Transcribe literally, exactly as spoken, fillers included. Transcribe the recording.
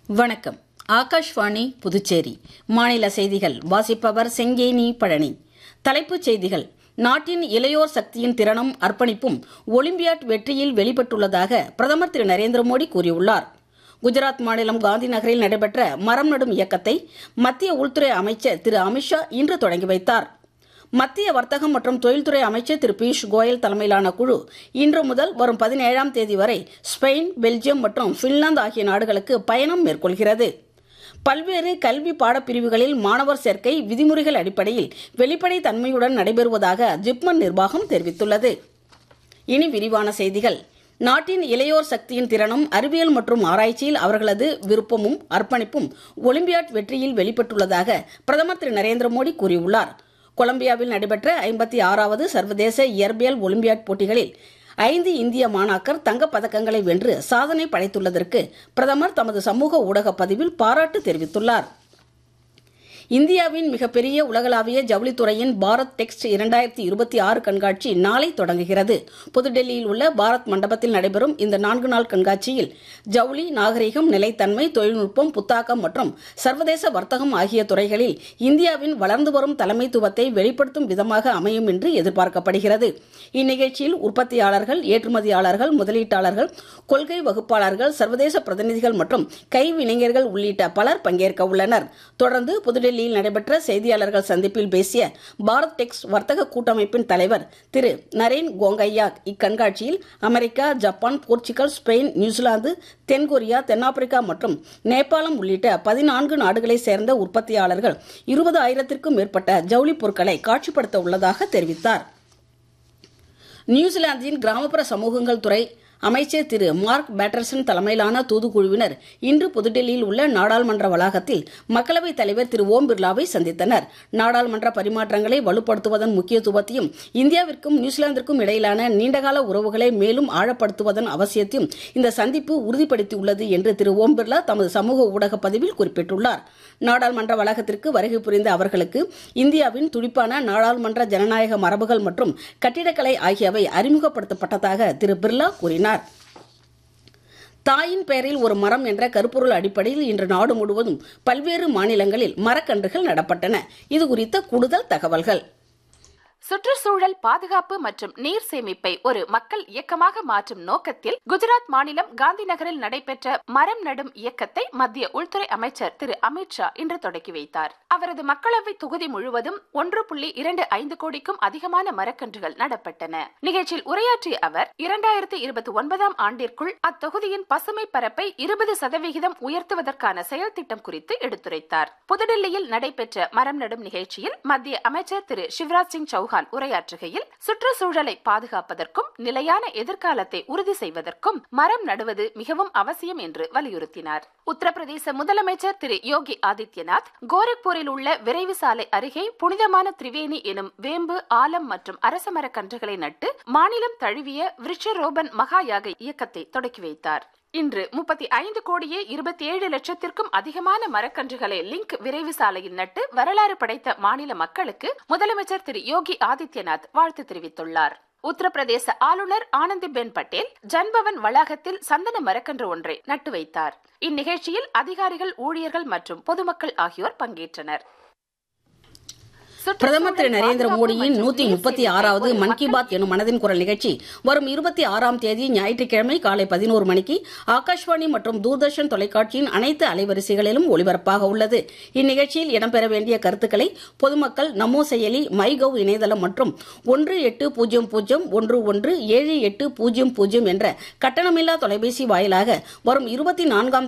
வணக்கம். ஆகாஷ்வாணி புதுச்சேரி மாநில செய்திகள் வாசிப்பவர் செங்கேனி பழனி. தலைப்புச் செய்திகள். நாட்டின் இளையோர் சக்தியின் திறனும் அர்ப்பணிப்பும் ஒலிம்பியாட் வெற்றியில் வெளிப்பட்டுள்ளதாக பிரதமர் திரு நரேந்திர மோடி கூறியுள்ளார். குஜராத் மாநிலம் காந்தி நகரில் நடைபெற்ற மரம் நடும் இயக்கத்தை மத்திய உள்துறை அமைச்சர் திரு அமித்ஷா இன்று தொடங்கி வைத்தார். மத்திய வர்த்தகம் மற்றும் தொழில்துறை அமைச்சர் திரு பியூஷ் கோயல் தலைமையிலான குழு இன்று முதல் வரும் பதினேழாம் தேதி வரை ஸ்பெயின், பெல்ஜியம் மற்றும் பின்லாந்து ஆகிய நாடுகளுக்கு பயணம் மேற்கொள்கிறது. பல்வேறு கல்வி பாடப்பிரிவுகளில் மாணவர் சேர்க்கை விதிமுறைகள் அடிப்படையில் வெளிப்படை தன்மையுடன் நடைபெறுவதாக ஜிப்மர் நிர்வாகம் தெரிவித்துள்ளது. இனி விரிவான செய்திகள். நாட்டின் இளையோர் சக்தியின் திறனும் அறிவியல் மற்றும் ஆராய்ச்சியில் அவர்களது விருப்பமும் அர்ப்பணிப்பும் ஒலிம்பியாட் வெற்றியில் வெளிப்பட்டுள்ளதாக பிரதமர் திரு நரேந்திர மோடி கூறியுள்ளார். கொலம்பியாவில் நடைபெற்ற ஐம்பத்தி ஆறாவது சர்வதேச இயற்பியல் ஒலிம்பியாட் போட்டிகளில் ஐந்து இந்திய மாணாக்கர் தங்கப் பதக்கங்களை வென்று சாதனை படைத்துள்ளதற்கு பிரதமர் தமது சமூக ஊடக பதிவில் பாராட்டு தெரிவித்துள்ளார். இந்தியாவின் மிகப்பெரிய உலகளாவிய ஜவுளித்துறையின் பாரத் டெக்ஸ்ட் இரண்டாயிரத்தி இருபத்தி ஆறு கண்காட்சி நாளை தொடங்குகிறது. புதுடெல்லியில் உள்ள பாரத் மண்டபத்தில் நடைபெறும் இந்த நான்கு நாள் கண்காட்சியில் ஜவுளி, நாகரிகம், நிலைத்தன்மை, தொழில்நுட்பம், புத்தாக்கம் மற்றும் சர்வதேச வர்த்தகம் ஆகிய துறைகளில் இந்தியாவின் வளர்ந்து வரும் தலைமைத்துவத்தை வெளிப்படுத்தும் விதமாக அமையும் என்று எதிர்பார்க்கப்படுகிறது. இந்நிகழ்ச்சியில் உற்பத்தியாளர்கள், ஏற்றுமதியாளர்கள், முதலீட்டாளர்கள், கொள்கை வகுப்பாளர்கள், சர்வதேச பிரதிநிதிகள் மற்றும் கைவினைஞர்கள் உள்ளிட்ட பலர் பங்கேற்க உள்ளனர். தொடர்ந்து புதுடெல்லி நடைபெற்ற செய்தியாளர்கள் சந்திப்பில் பேசிய பாரத் டெக்ஸ் வர்த்தக கூட்டமைப்பின் தலைவர் திரு Naren கோங்கையா இக்கண்காட்சியில் America, Japan, Portugal, Spain, New Zealand, தென்கொரியா, தென்னாப்பிரிக்கா மற்றும் நேபாளம் உள்ளிட்ட பதினான்கு நாடுகளைச் சேர்ந்த உற்பத்தியாளர்கள் இருபது ஆயிரத்திற்கும் மேற்பட்ட ஜவுளி பொருட்களை காட்சிப்படுத்த உள்ளதாக தெரிவித்தார். நியூசிலாந்தின் கிராமப்புற சமூகங்கள் துறை அமைச்சர் திரு மார்க் பேட்டர்சன் தலைமையிலான தூதுக்குழுவினர் இன்று புதுடெல்லியில் உள்ள நாடாளுமன்ற வளாகத்தில் மக்களவைத் தலைவர் திரு ஓம் பிர்லாவை சந்தித்தனர். நாடாளுமன்ற பரிமாற்றங்களை வலுப்படுத்துவதன் முக்கியத்துவத்தையும் இந்தியாவிற்கும் நியூசிலாந்திற்கும் இடையிலான நீண்டகால உறவுகளை மேலும் ஆழப்படுத்துவதன் அவசியத்தையும் இந்த சந்திப்பு உறுதிப்படுத்தியுள்ளது என்று திரு ஓம் பிர்லா தமது சமூக ஊடக பதிவில் குறிப்பிட்டுள்ளார். நாடாளுமன்ற வளாகத்திற்கு வருகை புரிந்த அவர்களுக்கு இந்தியாவின் துடிப்பான நாடாளுமன்ற ஜனநாயக மரபுகள் மற்றும் கட்டிடக்கலை ஆகியவை அறிமுகப்படுத்தப்பட்டதாக திரு பிர்லா கூறினார். தாயின் பெயரில் ஒரு மரம் என்ற கருப்பொருள் அடிப்படையில் இன்று நாடு முழுவதும் பல்வேறு மாநிலங்களில் மரக்கன்றுகள் நடப்பட்டன. இதுகுறித்த கூடுதல் தகவல்கள். சுற்றுச்சூழல் பாதுகாப்பு மற்றும் நீர் சேமிப்பை ஒரு மக்கள் இயக்கமாக மாற்றும் நோக்கத்தில் குஜராத் மாநிலம் காந்தி நகரில் நடைபெற்ற மரம் நடும் இயக்கத்தை மத்திய உள்துறை அமைச்சர் திரு அமித்ஷா இன்று தொடங்கி வைத்தார். அவரது மக்களவை தொகுதி முழுவதும் ஒன்று புள்ளி இரண்டு ஐந்து கோடிக்கும் அதிகமான மரக்கன்றுகள் நடப்பட்டன. நிகழ்ச்சியில் உரையாற்றிய அவர் இரண்டாயிரத்தி இருபத்தி ஒன்பதாம் ஆண்டிற்குள் அத்தொகுதியின் பசுமை பரப்பை இருபது சதவிகிதம் உயர்த்துவதற்கான செயல் திட்டம் குறித்து எடுத்துரைத்தார். புதுடெல்லியில் நடைபெற்ற மரம் நடும் நிகழ்ச்சியில் மத்திய அமைச்சர் திரு சிவராஜ் சிங் சௌஹான் உரையாற்றுகையில் சுற்றுச்சூழலை பாதுகாப்பதற்கும் நிலையான எதிர்காலத்தை உறுதி செய்வதற்கும் மரம் நடுவது மிகவும் அவசியம் என்று வலியுறுத்தினார். உத்தரப்பிரதேச முதலமைச்சர் திரு யோகி ஆதித்யநாத் கோரக்பூரில் உள்ள விரைவு சாலை அருகே புனிதமான திரிவேணி எனும் வேம்பு, ஆலம் மற்றும் அரசமர கன்றுகளை நட்டு மாநிலம் தழுவிய விருட்சரோபன் மகாயாக இயக்கத்தை தொடக்கி வைத்தார். இன்று முப்பத்தி ஐந்து கோடியே இருபத்தி ஏழு லட்சத்திற்கும் அதிகமான மரக்கன்றுகளை லிங்க் விரைவு சாலையில் நட்டு வரலாறு படைத்த மாநில மக்களுக்கு முதலமைச்சர் திரு யோகி ஆதித்யநாத் வாழ்த்து தெரிவித்துள்ளார். உத்தரப்பிரதேச ஆளுநர் ஆனந்திபென் பட்டேல் ஜன்பவன் வளாகத்தில் சந்தன மரக்கன்று ஒன்றை நட்டு வைத்தார். இந்நிகழ்ச்சியில் அதிகாரிகள், ஊழியர்கள் மற்றும் பொதுமக்கள் ஆகியோர் பங்கேற்றனர். பிரதமர் திரு நரேந்திர மோடியின் நூத்தி முப்பத்தி ஆறாவது மன் கி பாத் எனும் மனதின் குரல் நிகழ்ச்சி வரும் இருபத்தி ஆறாம் தேதி ஞாயிற்றுக்கிழமை காலை பதினோரு மணிக்கு ஆகாஷ்வாணி மற்றும் தூர்தர்ஷன் தொலைக்காட்சியின் அனைத்து அலைவரிசைகளிலும் ஒலிபரப்பாக உள்ளது. இந்நிகழ்ச்சியில் இடம்பெற வேண்டிய கருத்துக்களை பொதுமக்கள் நமோ செயலி, மை கவ் இணையதளம் மற்றும் ஒன்று எட்டு பூஜ்ஜியம் பூஜ்ஜியம் ஒன்று ஒன்று ஏழு எட்டு பூஜ்ஜியம் பூஜ்ஜியம் என்ற கட்டணமில்லா தொலைபேசி வாயிலாக வரும் இருபத்தி நான்காம்